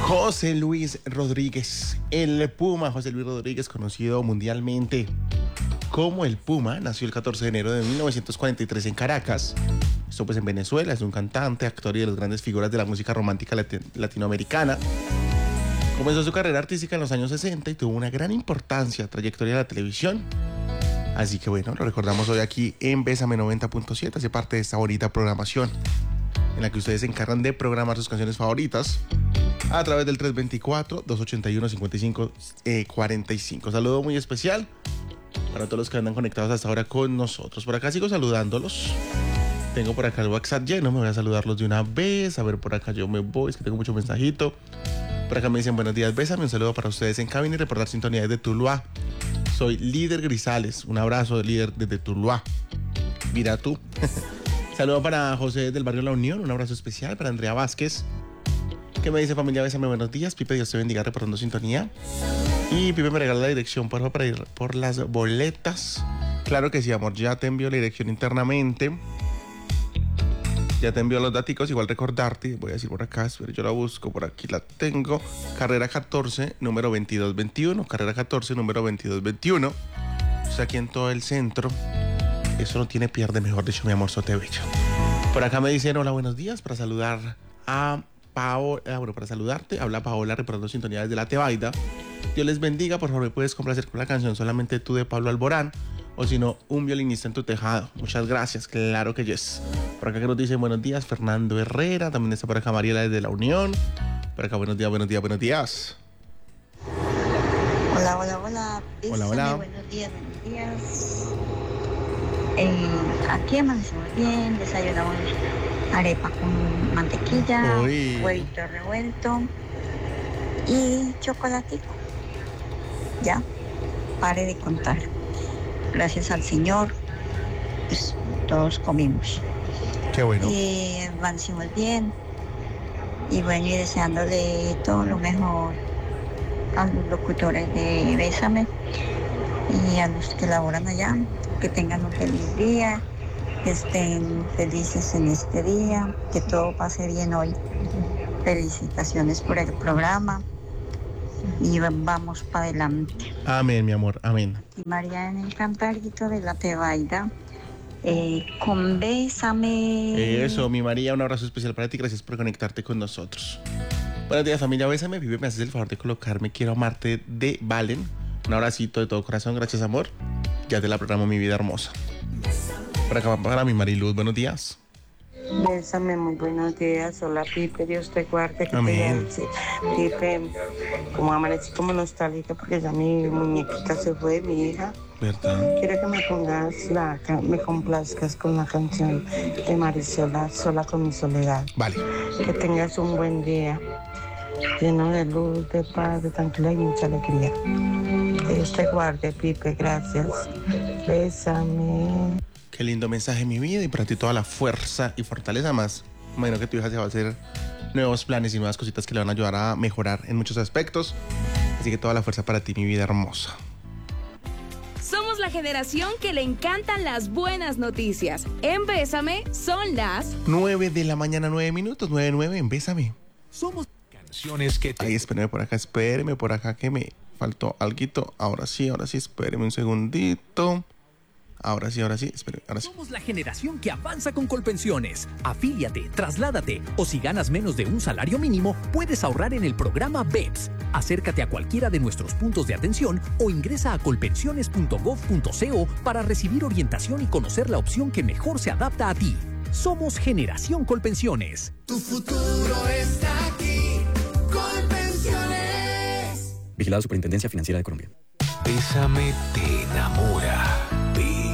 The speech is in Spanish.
José Luis Rodríguez, el Puma. José Luis Rodríguez, conocido mundialmente como el Puma, nació el 14 de enero de 1943 en Caracas. Esto pues en Venezuela. Es un cantante, actor y de las grandes figuras de la música romántica latinoamericana. Comenzó su carrera artística en los años 60 y tuvo una gran importancia, trayectoria de la televisión. Así que bueno, lo recordamos hoy aquí en Bésame 90.7, hace parte de esta bonita programación en la que ustedes se encargan de programar sus canciones favoritas a través del 324-281-5545. Saludo muy especial para todos los que andan conectados hasta ahora con nosotros. Por acá sigo saludándolos. Tengo por acá el WhatsApp lleno, me voy a saludarlos de una vez. A ver, por acá yo me voy, es que tengo mucho mensajito. Por acá me dicen buenos días, Bésame, un saludo para ustedes en cabina y reportar sintonía desde Tuluá. Soy Líder Grisales, un abrazo líder desde Tuluá. Mira tú. Saludo para José del barrio La Unión, un abrazo especial para Andrea Vázquez, que me dice familia, Bésame, buenos días. Pipe, Dios te bendiga, reportando sintonía. Y Pipe me regala la dirección, por favor, para ir por las boletas. Claro que sí, amor, ya te envío la dirección internamente. Ya te envío los daticos, igual recordarte, voy a decir por acá, espera, yo la busco, por aquí la tengo. Carrera 14, número 2221, carrera 14, número 2221. O sea, aquí en todo el centro. Eso no tiene pierde, mejor dicho, mi amor Sotebello. Por acá me dicen, hola, buenos días, para saludar a Paola, bueno, para saludarte, habla Paola, reportando sintonía desde La Tebaida. Dios les bendiga, por favor, me puedes complacer con la canción Solamente tú de Pablo Alborán, o si no, Un violinista en tu tejado. Muchas gracias, claro que yes. Por acá que nos dicen buenos días, Fernando Herrera, también está por acá Mariela desde La Unión. Por acá, buenos días, buenos días, buenos días. Hola, hola, hola. Hola, hola. Buenos días, buenos días. Aquí amanecemos bien, desayunamos arepa con mantequilla, huevito revuelto y chocolatico. Ya, pare de contar. Gracias al Señor, pues todos comimos. Qué bueno. Y amanecimos bien. Y bueno, y deseándole todo lo mejor a los locutores de Bésame y a los que laboran allá, que tengan un feliz día, que estén felices en este día, que todo pase bien hoy. Felicitaciones por el programa y vamos para adelante. Amén, mi amor, amén. Y María en el Cantarito de La Tebaida, con Bésame. Eso, mi María, un abrazo especial para ti, gracias por conectarte con nosotros. Buenos días, familia, Bésame, Vive, me haces el favor de colocarme Quiero amarte de Valen. Un abracito de todo corazón, gracias, amor. Ya te la programo, mi vida hermosa. Por acá para mi Mariluz, buenos días. Bésame, muy buenos días. Hola, Pipe, Dios te guarde. Amén. Pipe, como amanecí como nostálgica porque ya mi muñequita se fue, mi hija. ¿Verdad? Quiero que me complazcas con la canción de Marisola, Sola con mi soledad. Vale. Que tengas un buen día, lleno de luz, de paz, de tranquilidad y mucha alegría. Que Dios te guarde, Pipe, gracias. Bésame. Qué lindo mensaje, mi vida, y para ti toda la fuerza y fortaleza más. Imagino que tu hija se va a hacer nuevos planes y nuevas cositas que le van a ayudar a mejorar en muchos aspectos. Así que toda la fuerza para ti, mi vida hermosa. Somos la generación que le encantan las buenas noticias. En Bésame son las 9 de la mañana, 9 minutos, 9:09 en Bésame. Somos canciones que te... Ay, espéreme por acá que me faltó alguito. Ahora sí, espéreme un segundito. Ahora sí, espéreme, ahora sí. Somos la generación que avanza con Colpensiones. Afíliate, trasládate o si ganas menos de un salario mínimo, puedes ahorrar en el programa BEPS. Acércate a cualquiera de nuestros puntos de atención o ingresa a colpensiones.gov.co para recibir orientación y conocer la opción que mejor se adapta a ti. Somos Generación Colpensiones. Tu futuro está aquí. Colpensiones. Vigilado Superintendencia Financiera de Colombia. Bésame te enamora.